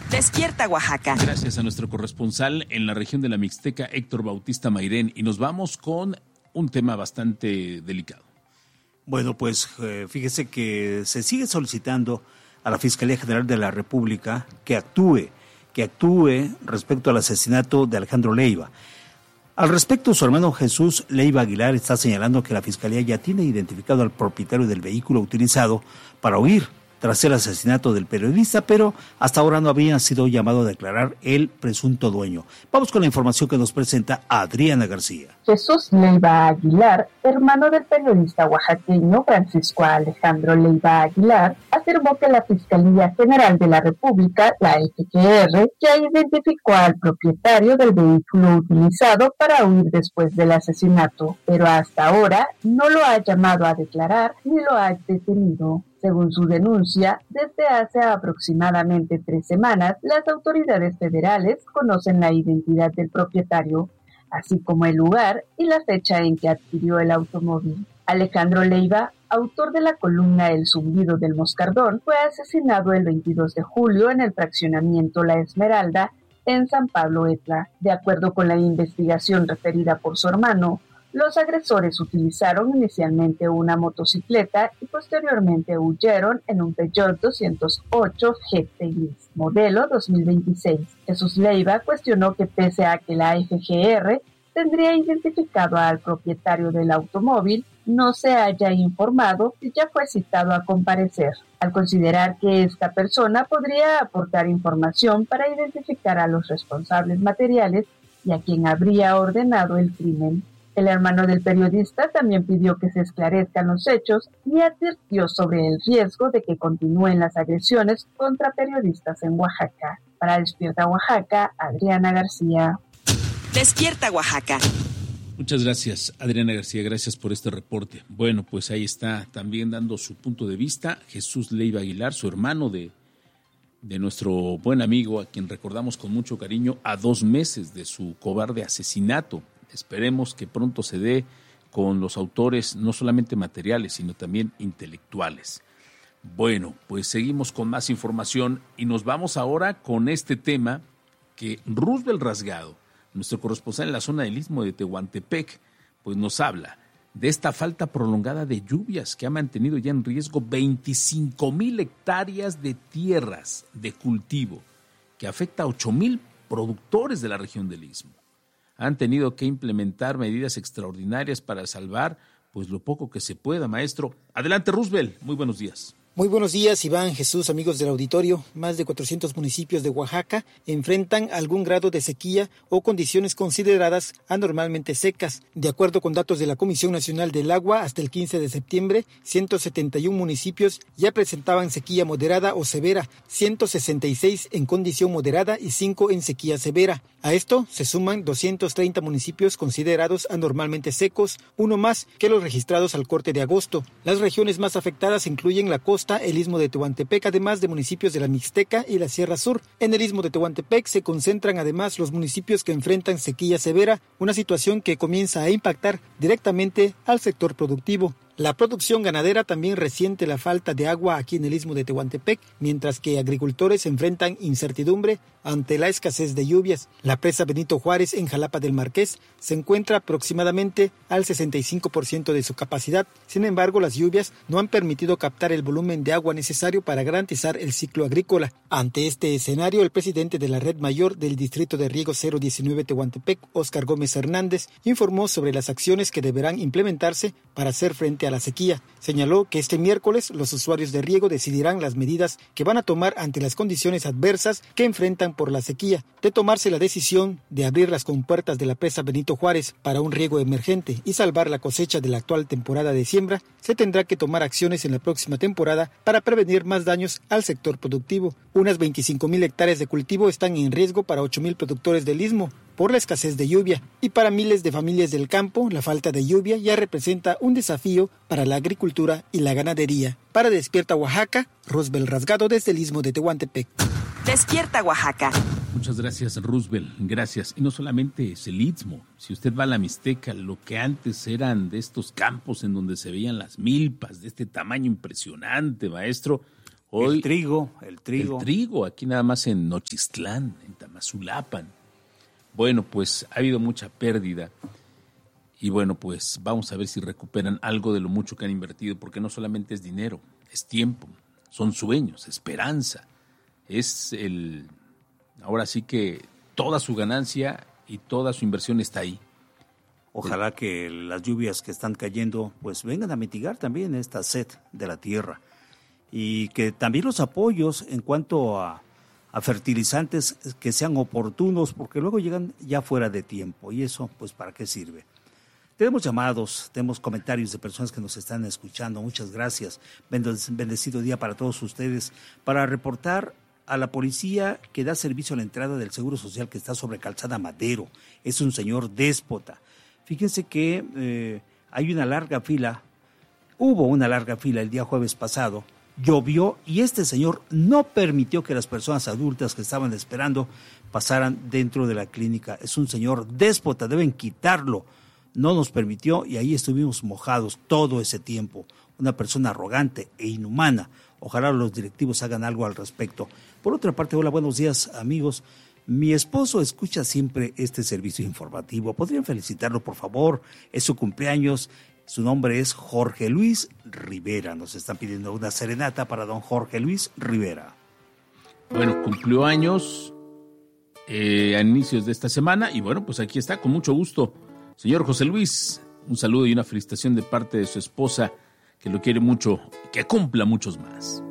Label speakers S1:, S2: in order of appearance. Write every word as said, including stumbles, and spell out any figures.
S1: Despierta Oaxaca.
S2: Gracias a nuestro corresponsal en la región de la Mixteca, Héctor Bautista Mairén, y nos vamos con un tema bastante delicado.
S3: Bueno, pues eh, fíjese que se sigue solicitando a la Fiscalía General de la República que actúe, que actúe respecto al asesinato de Alejandro Leiva. Al respecto, su hermano Jesús Leiva Aguilar está señalando que la Fiscalía ya tiene identificado al propietario del vehículo utilizado para huir tras el asesinato del periodista, pero hasta ahora no había sido llamado a declarar el presunto dueño. Vamos con la información que nos presenta Adriana García.
S4: Jesús Leiva Aguilar, hermano del periodista oaxaqueño Francisco Alejandro Leiva Aguilar, afirmó que la Fiscalía General de la República, la F G R, ya identificó al propietario del vehículo utilizado para huir después del asesinato, pero hasta ahora no lo ha llamado a declarar ni lo ha detenido. Según su denuncia, desde hace aproximadamente tres semanas, las autoridades federales conocen la identidad del propietario, así como el lugar y la fecha en que adquirió el automóvil. Alejandro Leiva, autor de la columna El zumbido del moscardón, fue asesinado el veintidós de julio en el fraccionamiento La Esmeralda, en San Pablo Etla. De acuerdo con la investigación referida por su hermano, los agresores utilizaron inicialmente una motocicleta y posteriormente huyeron en un Peugeot doscientos ocho G T gris, modelo dos mil veintiséis. Jesús Leiva cuestionó que pese a que la F G R tendría identificado al propietario del automóvil, no se haya informado y ya fue citado a comparecer, al considerar que esta persona podría aportar información para identificar a los responsables materiales y a quien habría ordenado el crimen. El hermano del periodista también pidió que se esclarezcan los hechos y advirtió sobre el riesgo de que continúen las agresiones contra periodistas en Oaxaca. Para Despierta Oaxaca, Adriana García.
S1: Despierta Oaxaca.
S2: Muchas gracias, Adriana García, gracias por este reporte. Bueno, pues ahí está también dando su punto de vista Jesús Leiva Aguilar, su hermano de, de nuestro buen amigo, a quien recordamos con mucho cariño, a dos meses de su cobarde asesinato. Esperemos que pronto se dé con los autores, no solamente materiales, sino también intelectuales. Bueno, pues seguimos con más información y nos vamos ahora con este tema que Roosevelt Rasgado, nuestro corresponsal en la zona del Istmo de Tehuantepec, pues nos habla de esta falta prolongada de lluvias que ha mantenido ya en riesgo veinticinco mil hectáreas de tierras de cultivo, que afecta a ocho mil productores de la región del Istmo. Han tenido que implementar medidas extraordinarias para salvar pues lo poco que se pueda, maestro. Adelante, Roosevelt. Muy buenos días.
S5: Muy buenos días, Iván, Jesús, amigos del auditorio. Más de cuatrocientos municipios de Oaxaca enfrentan algún grado de sequía o condiciones consideradas anormalmente secas. De acuerdo con datos de la Comisión Nacional del Agua, hasta el quince de septiembre, ciento setenta y uno municipios ya presentaban sequía moderada o severa, ciento sesenta y seis en condición moderada y cinco en sequía severa. A esto se suman doscientos treinta municipios considerados anormalmente secos, uno más que los registrados al corte de agosto. Las regiones más afectadas incluyen la costa, el Istmo de Tehuantepec, además de municipios de la Mixteca y la Sierra Sur. En el Istmo de Tehuantepec se concentran además los municipios que enfrentan sequía severa, una situación que comienza a impactar directamente al sector productivo. La producción ganadera también resiente la falta de agua aquí en el Istmo de Tehuantepec, mientras que agricultores enfrentan incertidumbre ante la escasez de lluvias. La presa Benito Juárez en Jalapa del Marqués se encuentra aproximadamente al sesenta y cinco por ciento de su capacidad. Sin embargo, las lluvias no han permitido captar el volumen de agua necesario para garantizar el ciclo agrícola. Ante este escenario, el presidente de la Red Mayor del Distrito de Riego cero diecinueve Tehuantepec, Óscar Gómez Hernández, informó sobre las acciones que deberán implementarse para hacer frente a la sequía. Señaló que este miércoles los usuarios de riego decidirán las medidas que van a tomar ante las condiciones adversas que enfrentan por la sequía. De tomarse la decisión de abrir las compuertas de la presa Benito Juárez para un riego emergente y salvar la cosecha de la actual temporada de siembra, se tendrá que tomar acciones en la próxima temporada para prevenir más daños al sector productivo. Unas veinticinco mil hectáreas de cultivo están en riesgo para ocho mil productores del Istmo por la escasez de lluvia, y para miles de familias del campo, la falta de lluvia ya representa un desafío para la agricultura y la ganadería. Para Despierta Oaxaca, Roosevelt Rasgado desde el Istmo de Tehuantepec.
S1: Despierta Oaxaca.
S2: Muchas gracias, Roosevelt, gracias. Y no solamente es el Istmo, si usted va a la Mixteca, lo que antes eran de estos campos en donde se veían las milpas de este tamaño impresionante, maestro, Hoy,
S3: el trigo, el trigo.
S2: El trigo, aquí nada más en Nochistlán, en Tamazulapan. Bueno, pues ha habido mucha pérdida. Y bueno, pues vamos a ver si recuperan algo de lo mucho que han invertido, porque no solamente es dinero, es tiempo, son sueños, esperanza. Es el... Ahora sí que toda su ganancia y toda su inversión está ahí.
S3: Ojalá que las lluvias que están cayendo pues vengan a mitigar también esta sed de la tierra y que también los apoyos en cuanto a, a fertilizantes que sean oportunos, porque luego llegan ya fuera de tiempo y eso pues ¿para qué sirve? Tenemos llamados, tenemos comentarios de personas que nos están escuchando. Muchas gracias. Bendecido día para todos ustedes. Para reportar a la policía que da servicio a la entrada del Seguro Social que está sobre Calzada Madero. Es un señor déspota. Fíjense que eh, hay una larga fila, hubo una larga fila el día jueves pasado, llovió y este señor no permitió que las personas adultas que estaban esperando pasaran dentro de la clínica. Es un señor déspota, deben quitarlo. No nos permitió y ahí estuvimos mojados todo ese tiempo. Una persona arrogante e inhumana. Ojalá los directivos hagan algo al respecto. Por otra parte, hola, buenos días, amigos. Mi esposo escucha siempre este servicio informativo. ¿Podrían felicitarlo, por favor? Es su cumpleaños. Su nombre es Jorge Luis Rivera. Nos están pidiendo una serenata para don Jorge Luis Rivera.
S2: Bueno, cumplió años eh, a inicios de esta semana y bueno, pues aquí está, con mucho gusto. Señor José Luis, un saludo y una felicitación de parte de su esposa, que lo quiere mucho y que cumpla muchos más.